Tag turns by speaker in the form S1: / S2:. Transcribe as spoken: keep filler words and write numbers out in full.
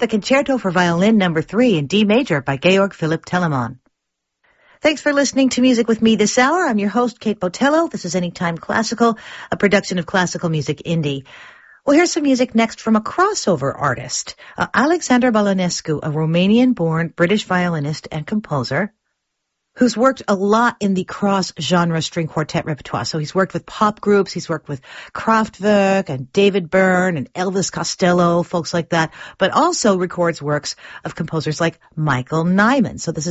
S1: the Concerto for Violin number three in D major by Georg Philipp Telemann. Thanks for listening to Music with Me this hour. I'm your host, Kate Botello. This is Anytime Classical, a production of Classical Music Indie. Well, here's some music next from a crossover artist, uh, Alexander Balanescu, a Romanian-born British violinist and composer who's worked a lot in the cross-genre string quartet repertoire. So he's worked with pop groups, he's worked with Kraftwerk and David Byrne and Elvis Costello, folks like that, but also records works of composers like Michael Nyman. So this is